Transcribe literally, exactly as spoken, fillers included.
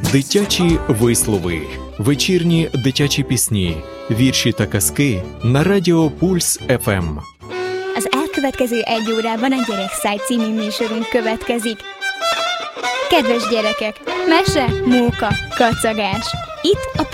Дитячі вислови, вечірні dитячі пісні, вірші та казки на Радіо Пульс еф ем. Az elkövetkező egy órában a Gyerekszáj című műsorunk következik. Kedves gyerekek, mese, móka, kacagás. Itt a